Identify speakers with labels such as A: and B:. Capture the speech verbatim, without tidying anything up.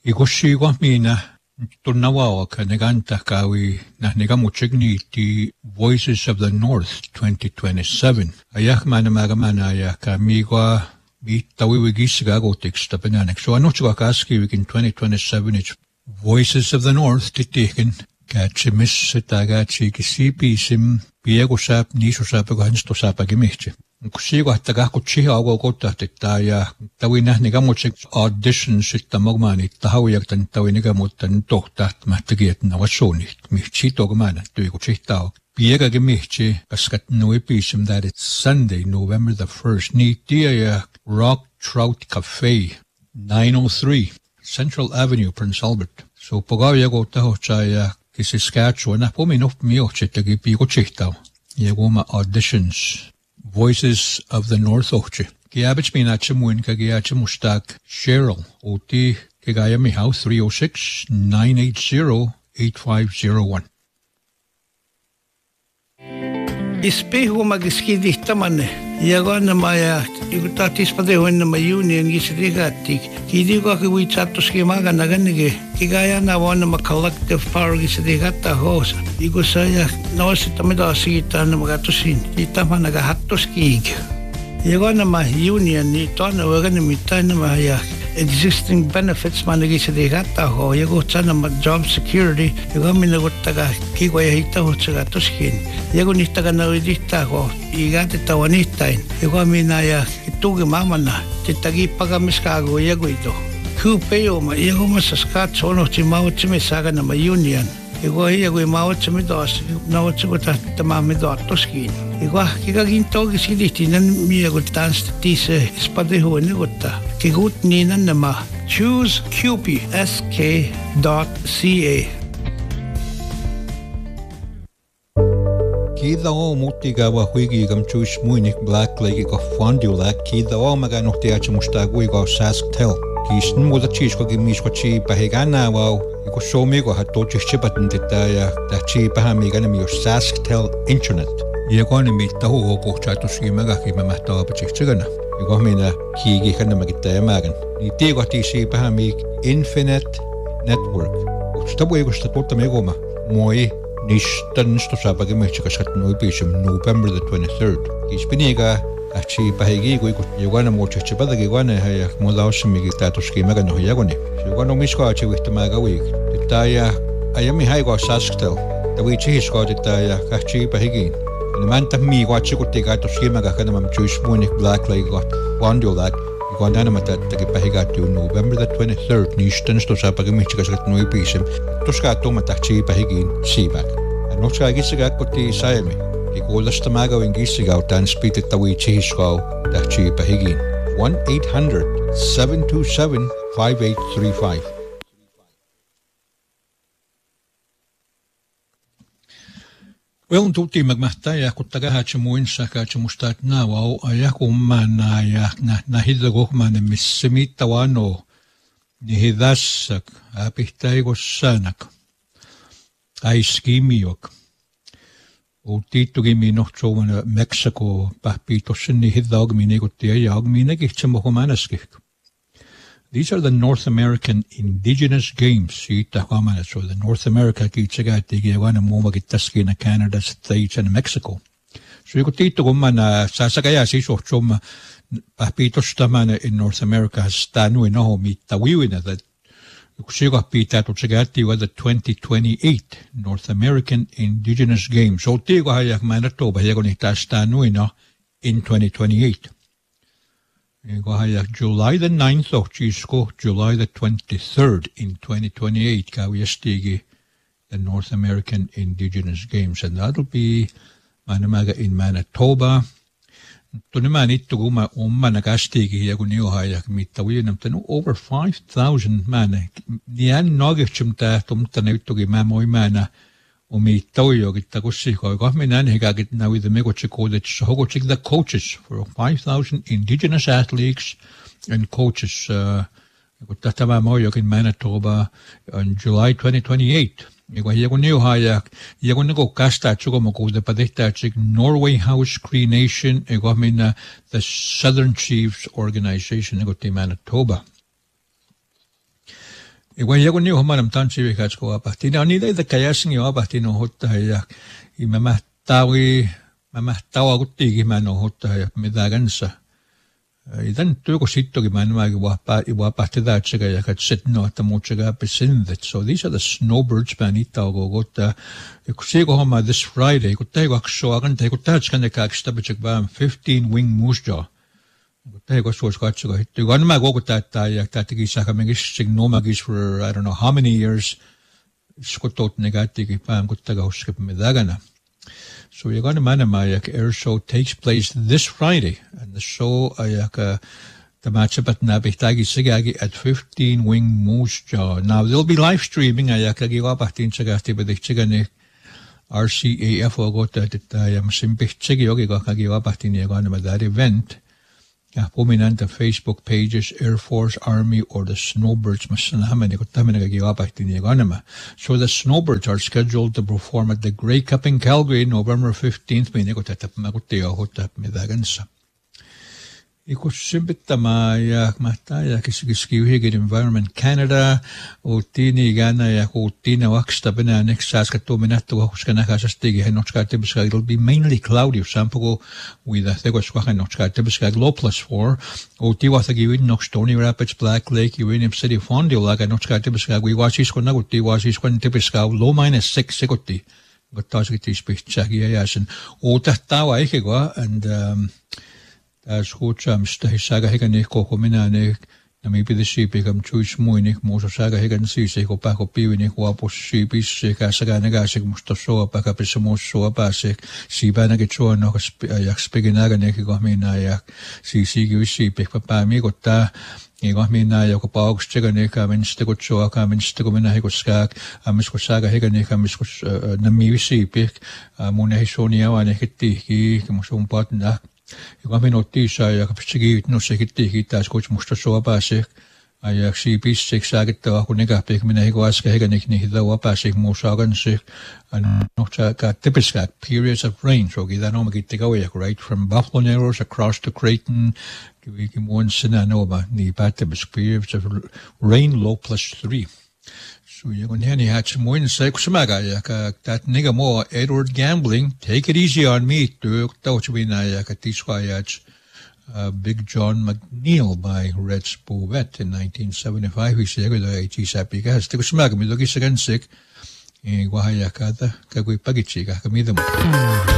A: Igushi mina Tunawa Kanaganta Kawi Nahnigamuchigni the Voices of the North twenty twenty-seven. Ayakmana Magamanaya Kamigwa Bitawi Gisigago takes the bananic. So I know Chwakaski in twenty twenty-seven it's Voices of the North to taken Kachimis Tagachi Kisipi Sim Piego Sap Nisho Sapagansto Sapagimichi. Kusigo Tagako Chihago Gota Taya Tawina Nigamochik auditions at the Mogmani, Tahawiak and Tawinigamut and Tohtat Mataget Nawasoni, Michitogman, Tuigochitao. Piega Gemichi, Pascat Nuipisim that it's Sunday, November the first, Nitia Rock Trout Cafe, nine oh three, Central Avenue, Prince Albert. So Pogavia go Tahochaya, Kisiskatchewan, Apominop Miochitagi Pigochitao, Yagoma auditions. Voices of the North Oche. Giabich Minachamun Kagiachamustak Cheryl Oti Kigayami House three oh six nine eight zero eight five zero one.
B: Ispehu magiskidi tamane. Yagana maya igutatis padewen na mayunion gisrigati. Kidigo ki we chatoski maga naganige. Kigaya na wana ma collective power gisrigata hosa. Igusaya nawasitamida sigita na magatusin. Itama nagahatoski. Yagana ma union ni tona wagana mitana maya existing benefits managisrigata ho. Yago chana ma job security. Yagami nagutaga kigoya hita ho chagatoskin. Yago nitaga na udita ho. Igate tawanistain. Yago minaya itugi mamana. Titagi pagamiskago yago ito. Kupeo ma yago masaskat sono chimao chimisaga na ma union. Yago yago imao chimidos na chigota tamamido toskin. Yago kikaginto gisiditi nan miyago dance tise spadeho nigota. Kigut nina nama choose Q P S K dot C A.
A: Kida o mutiga wa huigi gam choose muinik black lake go fondulak kida o maga no te achmustagu go sasktel. Kisn mo da chisko gi misko chi pahigana wa go show me go hato chichipatin detaya da chi pahamigana mi sasktel internet. Yegoni mi tahu go chato shimaga ki mamata pachichigana. Go mina kigi kana magita magan. Ni te go ti shi pahamig infinite network. Stabu ego statota megoma. Moi Nishtan Stosabagi Mechikasat Nubisham, November the twenty-third. Kispiniga, Achi Pahigi, Yugana Mochichabadagwana, Molausimigitatoski Magano Yagoni. Yugano Miskochi with the Maga week. The Taya, Ayami Haigo Saskel, the which he got the Taya, Kachi Pahigi. And the man to me watch you take out to Skimaga Kanam Jewish Munich Black Lake got Wandulak. You go down at the Pahigat November the twenty-third, Nishtan Stosabagi Mechikasat Nubisham, Toscato Matachi Pahigin, Seaback. And no try Gisigat got the Siame. He called us the Mago in Gisigout and speak at the Wichi Hisko, Dachi Pahigin. one eight hundred seven two seven five eight three five. Well, tutti magmahtaya kutagahacha muinsaka chamustat na wow ayakumana ya na nahidagokman missimita wano nihidasak apihtaigos sanak aiskimiok utitugimi nochchowana Mexico pahpitosin nihidagminegottia yagminegitchamohomanaskik. These are the North American Indigenous Games, so the North America, Canada, States, and Mexico. So you could teach to woman, Sasagayasi, so Choma, Papito Stamana in North America, Stanu and Nahomi, Tawiwina, that you got Pita to Chagati were the twenty twenty-eight North American Indigenous Games. So Tigo Hayak Manitoba, Yagonita Stanuina in twenty twenty-eight. July the ninth of Chisco, July the twenty-third in twenty twenty-eight, Kawiastigi, the North American Indigenous Games. And that'll be Manamaga in Manitoba. Tunimanit Tuguma Umanagastigi, Yagunio Hayak Mitawinam Tanu, over five thousand man. Nian Nogichumta, Tumtanetugi Mamoi Mana, Umi Toyo, Gitagusiko, Govminan, Higagit now with the Megochiko, that Hogochik, the coaches for five thousand indigenous athletes and coaches, uh, Tatama Moyok in Manitoba on July twenty twenty-eight. Yagunio Hayak, Yagunago Casta, Chugomoko, the Padetachik, Norway House Cree Nation, Egomina, the Southern Chiefs Organization, Egoti Manitoba. Iwa yago ni homanam tanchi wikas ko apahti. Na ni da kayasing yo apahti no hotta ya. I mamahtawi mamahtawa gutti man no hotta ya midagansa. Idan tuko sitto man ma iwapa iwapahti da chiga ya kat sit no tamuchiga pesindet. So these are the snowbirds manita go gotta. Ikusigo homa this Friday. Kutego aksho agan te kutach kan ka akstabichik ba fifteen wing moose jaw. Go source got to go. The one my go with that, that Tatiki Sakamish, no magis for I don't know how many years. Scotot negative, Pam Gutago skip Medagana. So you're going to Manamayak air show takes place this Friday, and the show Ayaka the matchup at Nabitagi Sigagi at fifteen Wing Moose Jaw. Now there'll be live streaming Ayaka Giwapatin Sagati with the Chigani R C A F or go to I am Simpich Chigiogi Gagiwapatin Yaganama that event. Yeah, prominent Facebook pages, Air Force, Army, or the Snowbirds. So the Snowbirds are scheduled to perform at the Grey Cup in Calgary, November fifteenth. Iko simbita maya mataya kisigiskiwhigit Environment Canada o tini gana ya ko tina waksta bina next saskato minato huskana kasastigi henochka tibiska. It'll be mainly cloudy sample with a thegosquaka nochka tibiska low plus four o tiwathagi nox Stony Rapids, Black Lake, Uranium City, Fond du Lac nochka tibiska we wasis konaguti wasis kon tibiska low minus six sigoti got tasgiti spichagi yasin o tahtawa ikigwa and um as Hocham Saga Higanik Kominanic, maybe the sheep become Jewish Moinik, Mosa Saga Higan Sisi, Paco Pivinik, Wapos Sheepish, Casaganagasik, Mustaso, Pacapisamos, Soa Basic, Sibanagacho, no Yakspiganaganic, Gominayak, Sisi, sheep, Papa Migota, Igomina, Yokopog, Stiganik, I mean Stigocho, I mean Stigominahigoskak, I miss Saga Higanik, I miss Nami Sheepik, Munahisonia, and Hiti, Musum Potnak. Kami notisya ya kapsigi no sekiti kita skoch musta so apasik ay si bis sek sagit ta ako negapik minahiwas ka higanik ni daw apasik mo sagan sik ano cha ka typical periods of rain so gida no magitigaw right from Buffalo Narrows across to Creighton we can one sinano ba ni patibis periods of rain low plus three. So you're going to have some more insight. That nigga more Edward Gambling. Take it easy on me. Uh, Big John McNeil by Red Spovet in nineteen seventy-five. He said, "I sapi gas." Take a smack. Me look is again sick. Eh, wahaya kada. Kagui pagichi. Kakamidam.